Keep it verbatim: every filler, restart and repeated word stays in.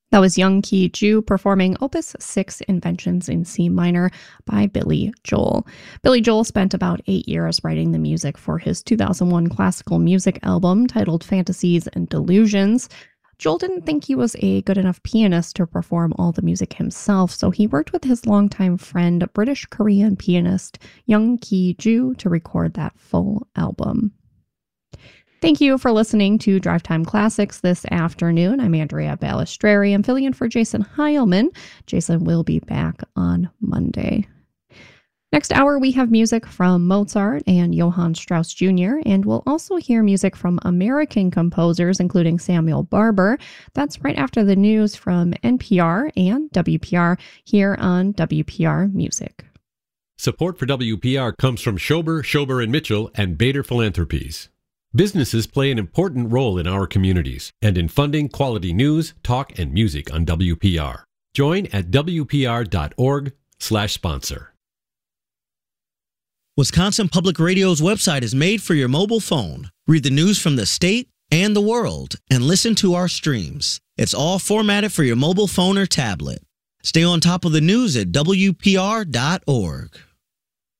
That was Young Ki Ju performing Opus six Inventions in C minor by Billy Joel. Billy Joel spent about eight years writing the music for his two thousand one classical music album titled Fantasies and Delusions. Joel didn't think he was a good enough pianist to perform all the music himself, so he worked with his longtime friend, British-Korean pianist Young Ki Ju, to record that full album. Thank you for listening to Drive Time Classics this afternoon. I'm Andrea Balistreri. I'm filling in for Jason Heilman. Jason will be back on Monday. Next hour, we have music from Mozart and Johann Strauss Junior, and we'll also hear music from American composers, including Samuel Barber. That's right after the news from N P R and W P R here on W P R Music. Support for W P R comes from Schober, Schober and Mitchell, and Bader Philanthropies. Businesses play an important role in our communities and in funding quality news, talk, and music on W P R. Join at W P R dot org slash sponsor. Wisconsin Public Radio's website is made for your mobile phone. Read the news from the state and the world and listen to our streams. It's all formatted for your mobile phone or tablet. Stay on top of the news at W P R dot org.